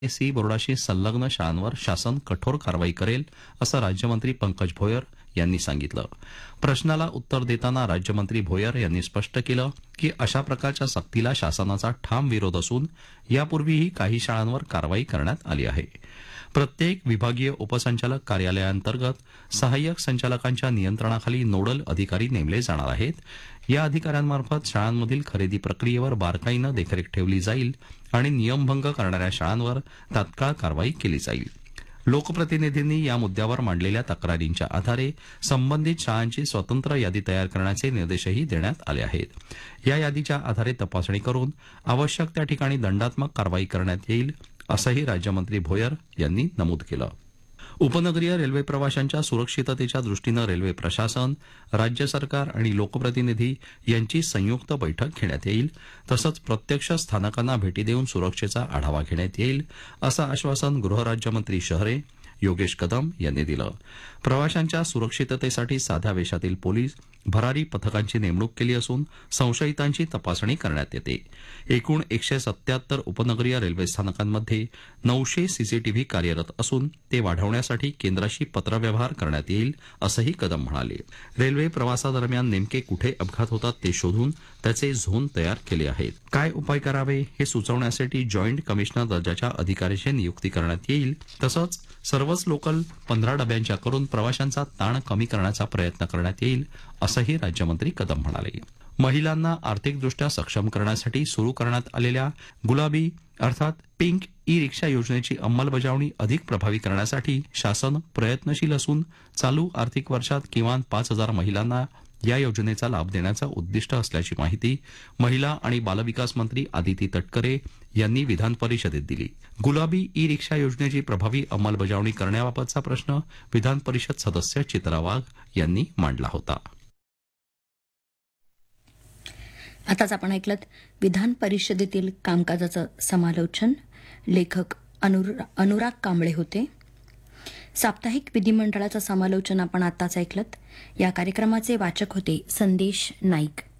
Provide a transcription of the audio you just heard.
CBSE बोर्डाशी संलग्न शाळांवर शासन कठोर कारवाई करेल असं राज्यमंत्री पंकज भोयर यांनी सांगितलं. प्रश्नाला उत्तर देताना राज्यमंत्री भोयर यांनी स्पष्ट केलं की अशा प्रकारच्या सक्तीला शासनाचा ठाम विरोध असून यापूर्वीही काही शाळांवर कारवाई करण्यात आली आहे. प्रत्येक विभागीय उपसंचालक कार्यालयाअंतर्गत सहाय्यक संचालकांच्या नियंत्रणाखाली नोडल अधिकारी नेमले जाणार आहेत. या अधिकाऱ्यांमार्फत शाळांमधील खरेदी प्रक्रियेवर बारकाईनं देखरेख ठेवली जाईल आणि नियमभंग करणाऱ्या शाळांवर तात्काळ कारवाई केली जाईल. लोकप्रतिनिधींनी या मुद्द्यावर मांडलेल्या तक्रारींच्या आधारे संबंधित शाळांची स्वतंत्र यादी तयार करण्याचे निर्देशही देण्यात आले आहेत. या यादीच्या आधारे तपासणी करून आवश्यक त्या ठिकाणी दंडात्मक कारवाई करण्यात येईल असंही राज्यमंत्री भोयर यांनी नमूद केलं. उपनगरीय रेल्वे प्रवाशांच्या सुरक्षिततेच्या दृष्टीनं रेल्वे प्रशासन, राज्य सरकार आणि लोकप्रतिनिधी यांची संयुक्त बैठक घेण्यात येईल. तसंच प्रत्यक्ष स्थानकांना भेटी देऊन सुरक्षेचा आढावा घेण्यात येईल असं आश्वासन गृहराज्यमंत्री शहरे योगेश कदम यांनी दिलं. प्रवाशांच्या सुरक्षिततेसाठी साध्या वेशातील पोलीस भरारी पथकांची नेमणूक केली असून संशयितांची तपासणी करण्यात येते. एकूण 177 उपनगरीय रेल्वे स्थानकांमध्ये 900 सीसीटीव्ही कार्यरत असून ते वाढवण्यासाठी केंद्राशी पत्रव्यवहार करण्यात येईल असंही कदम म्हणाले. रेल्वे प्रवासादरम्यान नेमके कुठे अपघात होतात ते शोधून त्याचे झोन तयार केले आहेत. काय उपाय करावे हे सुचवण्यासाठी जॉईंट कमिशनर दर्जाच्या अधिकाऱ्याची नियुक्ती करण्यात येईल. तसंच सर्वच लोकल 15 डब्यांच्या करून प्रवाशांचा ताण कमी करण्याचा प्रयत्न करण्यात येईल असंही राज्यमंत्री कदम म्हणाले. महिलांना आर्थिकदृष्ट्या सक्षम करण्यासाठी सुरू करण्यात आलेल्या गुलाबी अर्थात पिंक ई रिक्षा योजनेची अंमलबजावणी अधिक प्रभावी करण्यासाठी शासन प्रयत्नशील असून चालू आर्थिक वर्षात किमान 5,000 महिलांना या योजनेचा लाभ देण्याचं उद्दिष्ट असल्याची माहिती महिला आणि बालविकास मंत्री आदिती तटकरे यांनी विधान परिषदेत दिली. गुलाबी ई रिक्षा योजनेची प्रभावी अंमलबजावणी करण्याबाबतचा प्रश्न विधान परिषद सदस्य चित्रा वाघ यांनी मांडला होता. आताच आपण ऐकलं विधान परिषदेतील कामकाजाचं समालोचन. लेखक अनुराग कांबळे होते. साप्ताहिक विधिमंडळाचं समालोचन आपण आताच ऐकलं. या कार्यक्रमाचे वाचक होते संदेश नाईक.